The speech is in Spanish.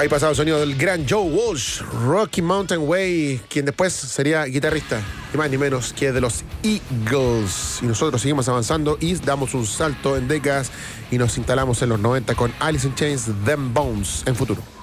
Ahí pasado el sonido del gran Joe Walsh, Rocky Mountain Way, quien después sería guitarrista, ni más ni menos que de los Eagles. Y nosotros seguimos avanzando y damos un salto en décadas y nos instalamos en los 90 con Alice in Chains, Them Bones, en Futuro.